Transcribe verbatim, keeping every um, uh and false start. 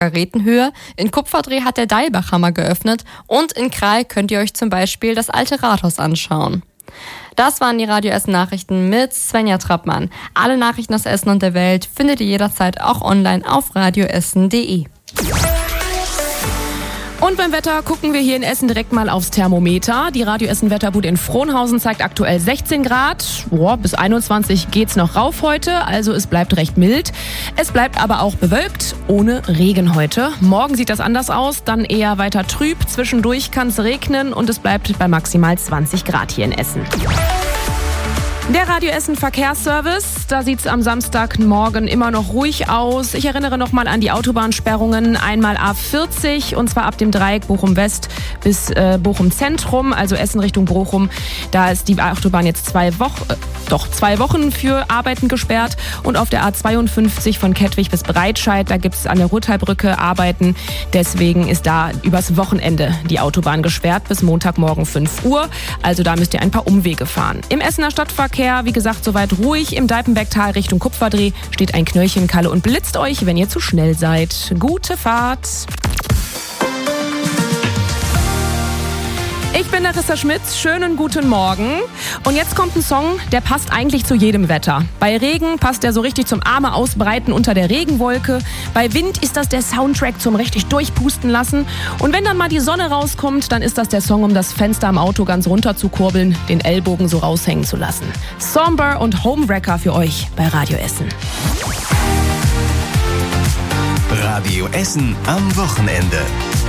Margaretenhöhe, in Kupferdreh hat der Deilbachhammer geöffnet und in Kral könnt ihr euch zum Beispiel das alte Rathaus anschauen. Das waren die Radio Essen Nachrichten mit Svenja Trappmann. Alle Nachrichten aus Essen und der Welt findet ihr jederzeit auch online auf radioessen punkt de. Und beim Wetter gucken wir hier in Essen direkt mal aufs Thermometer. Die Radio Essen Wetterbude in Frohnhausen zeigt aktuell sechzehn Grad. Boah, bis einundzwanzig geht's noch rauf heute, also es bleibt recht mild. Es bleibt aber auch bewölkt, ohne Regen heute. Morgen sieht das anders aus, dann eher weiter trüb. Zwischendurch kann's regnen und es bleibt bei maximal zwanzig Grad hier in Essen. Der Radio Essen Verkehrsservice, da sieht's am Samstagmorgen immer noch ruhig aus. Ich erinnere nochmal an die Autobahnsperrungen. Einmal A vierzig und zwar ab dem Dreieck Bochum West bis äh, Bochum Zentrum, also Essen Richtung Bochum. Da ist die Autobahn jetzt zwei Wochen, äh, doch zwei Wochen für Arbeiten gesperrt. Und auf der A zweiundfünfzig von Kettwig bis Breitscheid, da gibt's an der Ruhrtalbrücke Arbeiten. Deswegen ist da übers Wochenende die Autobahn gesperrt bis Montagmorgen fünf Uhr. Also da müsst ihr ein paar Umwege fahren. Im Essener Stadtverkehr, wie gesagt, soweit ruhig. Im Deipenbergtal Richtung Kupferdreh steht ein Knöllchen Kalle und blitzt euch, wenn ihr zu schnell seid. Gute Fahrt! Ich bin Larissa Schmitz, schönen guten Morgen. Und jetzt kommt ein Song, der passt eigentlich zu jedem Wetter. Bei Regen passt er so richtig zum Arme ausbreiten unter der Regenwolke. Bei Wind ist das der Soundtrack zum richtig durchpusten lassen. Und wenn dann mal die Sonne rauskommt, dann ist das der Song, um das Fenster am Auto ganz runter zu kurbeln, den Ellbogen so raushängen zu lassen. Somber und Homewrecker für euch bei Radio Essen. Radio Essen am Wochenende.